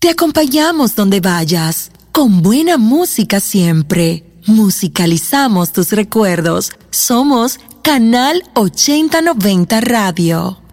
Te acompañamos donde vayas, con buena música siempre. Musicalizamos tus recuerdos. Somos Canal 8090 Radio.